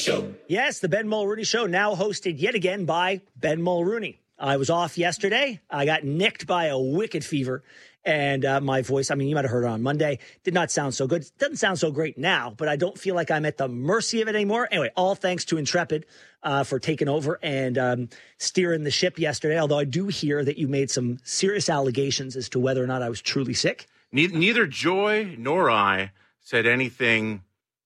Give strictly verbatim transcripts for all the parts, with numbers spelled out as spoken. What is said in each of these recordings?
Show. Yes, the Ben Mulrooney Show, now hosted yet again by Ben Mulrooney. I was off yesterday. I got nicked by a wicked fever. And uh, my voice, I mean, you might have heard it on Monday, did not sound so good. It doesn't sound so great now, but I don't feel like I'm at the mercy of it anymore. Anyway, all thanks to Intrepid uh, for taking over and um, steering the ship yesterday, although I do hear that you made some serious allegations as to whether or not I was truly sick. Neither Joy nor I said anything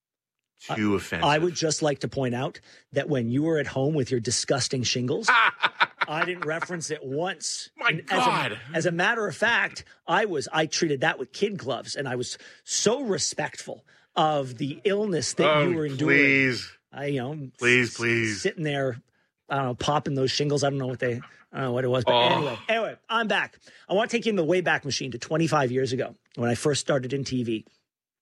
too offensive. I would just like to point out that when you were at home with your disgusting shingles, I didn't reference it once. My and God. As a, as a matter of fact, I was I treated that with kid gloves, and I was so respectful of the illness that oh, you were enduring. Please. I, you know, please, s- please. Sitting there, I don't know, popping those shingles. I don't know what they, I don't know what it was. But oh. anyway, anyway, I'm back. I want to take you in the Wayback Machine to twenty-five years ago when I first started in T V.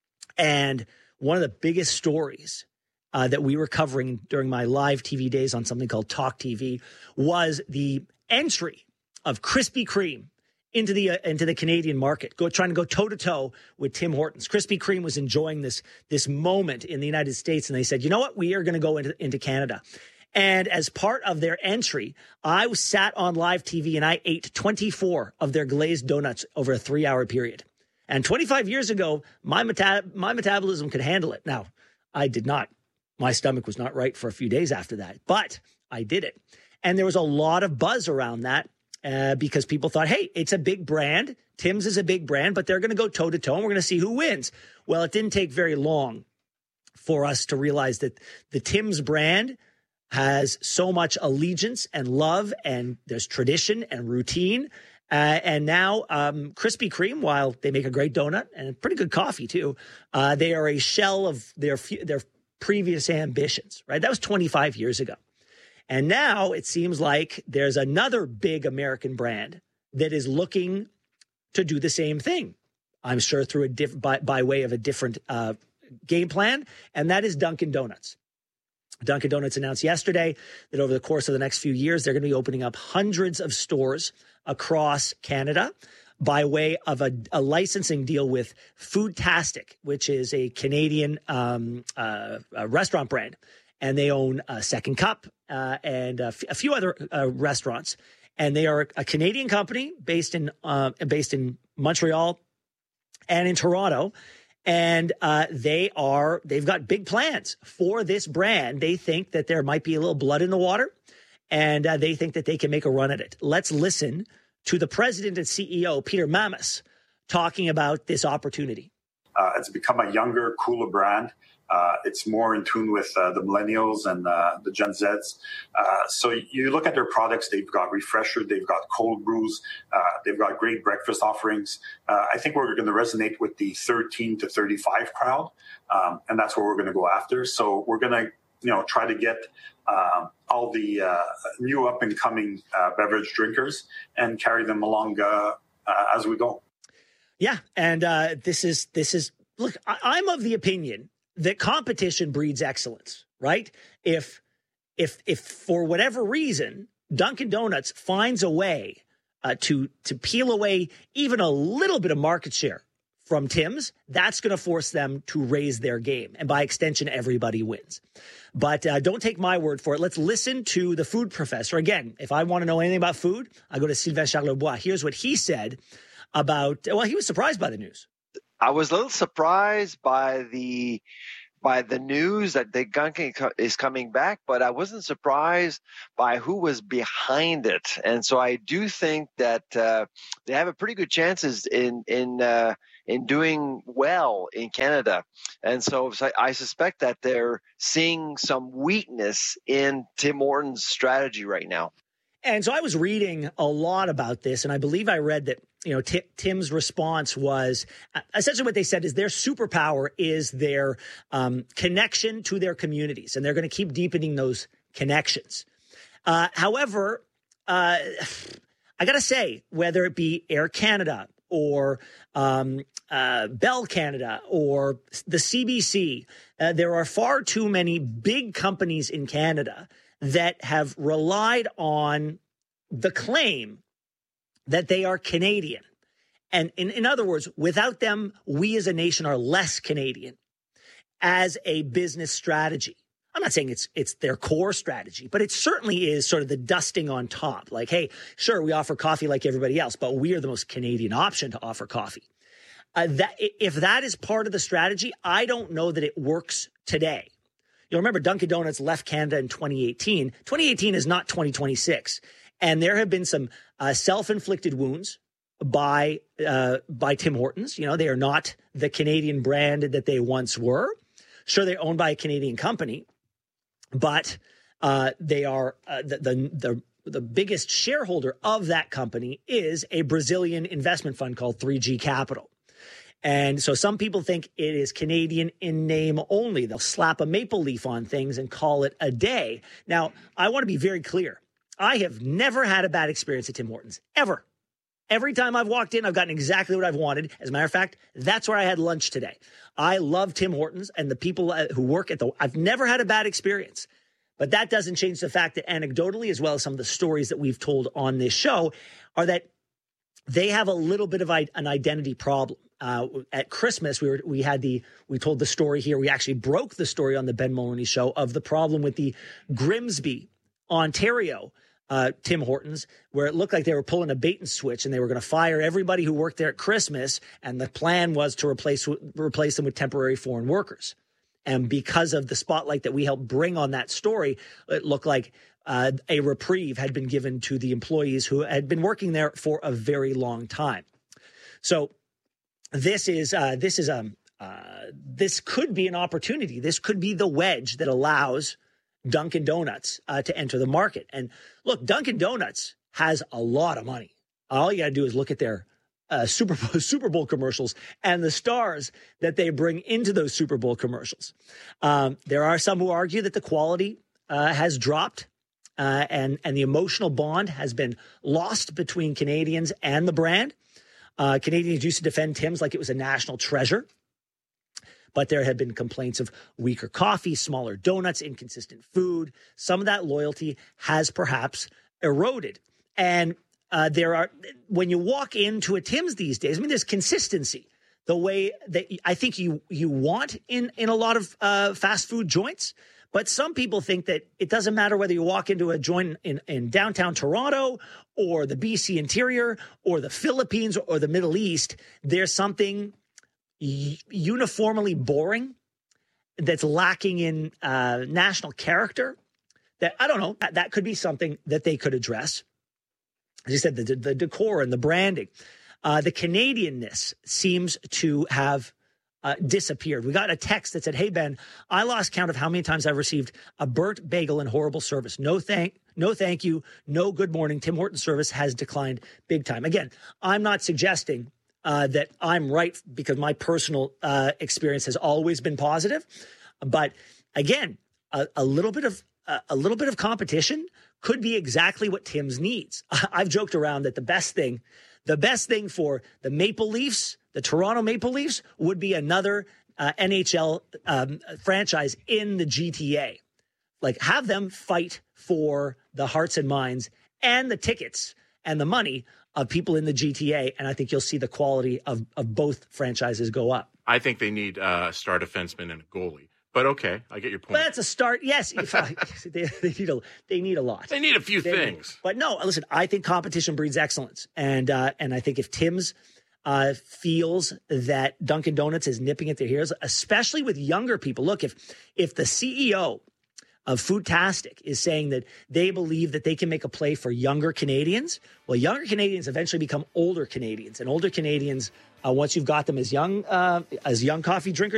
And one of the biggest stories uh, that we were covering during my live T V days on something called Talk T V was the entry of Krispy Kreme into the uh, into the Canadian market, go trying to go toe to toe with Tim Hortons. Krispy Kreme was enjoying this this moment in the United States, and they said, "You know what? We are going to go into into Canada." And as part of their entry, I was sat on live T V and I ate twenty-four of their glazed donuts over a three-hour period. And twenty-five years ago, my meta- my metabolism could handle it. Now, I did not. My stomach was not right for a few days after that, but I did it. And there was a lot of buzz around that uh, because people thought, hey, it's a big brand. Tim's is a big brand, but they're going to go toe-to-toe, and we're going to see who wins. Well, it didn't take very long for us to realize that the Tim's brand has so much allegiance and love, and there's tradition and routine. Uh, and now um, Krispy Kreme, while they make a great donut and pretty good coffee too, uh, they are a shell of their their previous ambitions, right? That was twenty-five years ago. And now it seems like there's another big American brand that is looking to do the same thing. I'm sure through a diff- by, by way of a different uh, game plan, and that is Dunkin' Donuts. Dunkin' Donuts announced yesterday that over the course of the next few years, they're going to be opening up hundreds of stores across Canada by way of a, a licensing deal with Foodtastic, which is a Canadian um, uh, a restaurant brand. And they own uh, Second Cup uh, and a, f- a few other uh, restaurants. And they are a Canadian company based in uh, based in Montreal and in Toronto. And uh, they are they've got big plans for this brand. They think that there might be a little blood in the water, and uh, they think that they can make a run at it. Let's listen to the president and C E O, Peter Mamas, talking about this opportunity. Uh, it's become a younger, cooler brand. Uh, it's more in tune with uh, the millennials and uh, the Gen Zs. Uh, so you look at their products, they've got Refresher, they've got cold brews, uh, they've got great breakfast offerings. Uh, I think we're going to resonate with the thirteen to thirty-five crowd, um, and that's what we're going to go after. So we're going to, you know, try to get um, all the uh, new up-and-coming uh, beverage drinkers and carry them along uh, uh, as we go. Yeah, and uh, this is this is look. I, I'm of the opinion that competition breeds excellence, right? If if if for whatever reason Dunkin' Donuts finds a way uh, to to peel away even a little bit of market share from Tim's, that's going to force them to raise their game, and by extension, everybody wins. But uh, don't take my word for it. Let's listen to the food professor again. If I want to know anything about food, I go to Sylvain Charlebois. Here's what he said about. Well, he was surprised by the news. I was a little surprised by the by the news that the Dunkin' is coming back, but I wasn't surprised by who was behind it. And so I do think that uh, they have a pretty good chances in in uh, in doing well in Canada. And so I suspect that they're seeing some weakness in Tim Hortons' strategy right now. And so I was reading a lot about this, and I believe I read that, you know, T- Tim's response was uh, essentially what they said is their superpower is their um, connection to their communities, and they're going to keep deepening those connections. Uh, however, uh, I got to say, whether it be Air Canada or um, uh, Bell Canada or the C B C, uh, there are far too many big companies in Canada that have relied on the claim that they are Canadian. And in, in other words, without them, we as a nation are less Canadian as a business strategy. I'm not saying it's it's their core strategy, but it certainly is sort of the dusting on top. Like, hey, sure, we offer coffee like everybody else, but we are the most Canadian option to offer coffee. Uh, that if that is part of the strategy, I don't know that it works today. You'll remember Dunkin' Donuts left Canada in twenty eighteen. twenty eighteen is not twenty twenty-six. And there have been some uh, self-inflicted wounds by uh, by Tim Hortons. You know, they are not the Canadian brand that they once were. Sure, they're owned by a Canadian company, but uh, they are uh, the, the the the biggest shareholder of that company is a Brazilian investment fund called three G Capital. And so some people think it is Canadian in name only. They'll slap a maple leaf on things and call it a day. Now, I want to be very clear. I have never had a bad experience at Tim Hortons, ever. Every time I've walked in, I've gotten exactly what I've wanted. As a matter of fact, that's where I had lunch today. I love Tim Hortons and the people who work at the, I've never had a bad experience. But that doesn't change the fact that anecdotally, as well as some of the stories that we've told on this show, are that they have a little bit of an identity problem. Uh, at Christmas, we were we had the we told the story here. We actually broke the story on the Ben Mulroney show of the problem with the Grimsby, Ontario, uh, Tim Hortons, where it looked like they were pulling a bait and switch, and they were going to fire everybody who worked there at Christmas, and the plan was to replace replace them with temporary foreign workers. And because of the spotlight that we helped bring on that story, it looked like uh, a reprieve had been given to the employees who had been working there for a very long time. So. This is uh, this is um uh, this could be an opportunity. This could be the wedge that allows Dunkin' Donuts uh, to enter the market. And look, Dunkin' Donuts has a lot of money. All you got to do is look at their uh, Super Bowl, Super Bowl commercials and the stars that they bring into those Super Bowl commercials. Um, there are some who argue that the quality uh, has dropped uh, and and the emotional bond has been lost between Canadians and the brand. Uh, Canadians used to defend Tim's like it was a national treasure, but there have been complaints of weaker coffee, smaller donuts, inconsistent food. Some of that loyalty has perhaps eroded. And uh, there are, when you walk into a Tim's these days, I mean, there's consistency. The way that I think you you want in, in a lot of uh, fast food joints. But some people think that it doesn't matter whether you walk into a joint in, in downtown Toronto or the B C interior or the Philippines or the Middle East. There's something y- uniformly boring that's lacking in uh, national character that, I don't know, that, that could be something that they could address. As you said, the, the decor and the branding. Uh, the Canadianness seems to have Uh, disappeared. We got a text that said, "Hey, Ben, I lost count of how many times I've received a burnt bagel and horrible service. No thank, no thank you, no good morning. Tim Hortons service has declined big time." Again, I'm not suggesting uh, that I'm right because my personal uh, experience has always been positive. But again, a, a little bit of uh, a little bit of competition could be exactly what Tim's needs. I've joked around that the best thing, the best thing for the Maple Leafs, the Toronto Maple Leafs, would be another uh, N H L um, franchise in the G T A. Like, have them fight for the hearts and minds and the tickets and the money of people in the G T A. And I think you'll see the quality of, of both franchises go up. I think they need uh, a star defenseman and a goalie. But okay, I get your point. But that's a start. Yes, if I, they, they need a they need a lot. They need a few they things. Need, but no, listen. I think competition breeds excellence, and uh, and I think if Tim's uh, feels that Dunkin' Donuts is nipping at their heels, especially with younger people. Look, if if the C E O of Foodtastic is saying that they believe that they can make a play for younger Canadians, well, younger Canadians eventually become older Canadians, and older Canadians, uh, once you've got them as young uh, as young coffee drinkers.